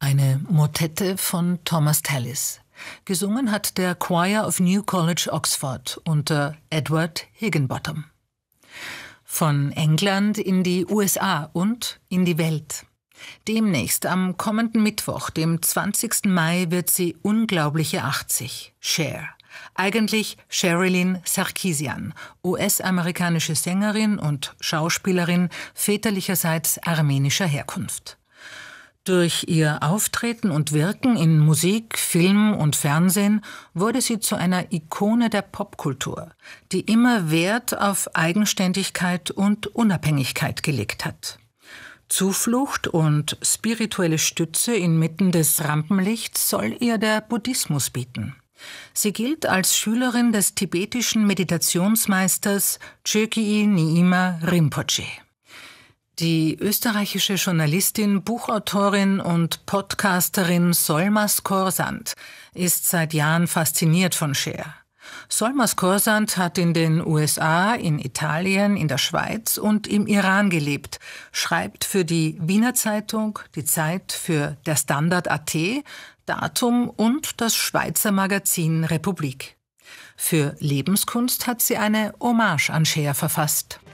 eine Motette von Thomas Tallis. Gesungen hat der Choir of New College, Oxford unter Edward Higginbotham. Von England in die USA und in die Welt. Demnächst, am kommenden Mittwoch, dem 20. Mai, wird sie unglaubliche 80. Cher. Eigentlich Sherilyn Sarkisian, US-amerikanische Sängerin und Schauspielerin väterlicherseits armenischer Herkunft. Durch ihr Auftreten und Wirken in Musik, Film und Fernsehen wurde sie zu einer Ikone der Popkultur, die immer Wert auf Eigenständigkeit und Unabhängigkeit gelegt hat. Zuflucht und spirituelle Stütze inmitten des Rampenlichts soll ihr der Buddhismus bieten. Sie gilt als Schülerin des tibetischen Meditationsmeisters Chökyi Nyima Rinpoche. Die österreichische Journalistin, Buchautorin und Podcasterin Solmaz Khorsand ist seit Jahren fasziniert von Cher. Solmaz Khorsand hat in den USA, in Italien, in der Schweiz und im Iran gelebt, schreibt für die Wiener Zeitung, die Zeit, für der Standard.at, Datum und das Schweizer Magazin Republik. Für Lebenskunst hat sie eine Hommage an Cher verfasst.